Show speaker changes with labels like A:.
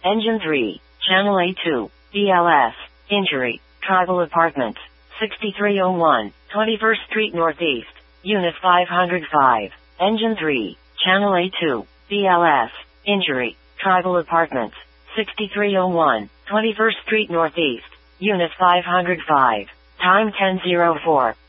A: Engine 3, Channel A2, BLS, Injury, Tribal Apartments, 6301, 21st Street Northeast, Unit 505. Engine 3, Channel A2, BLS, Injury, Tribal Apartments, 6301, 21st Street Northeast, Unit 505. Time 10:04.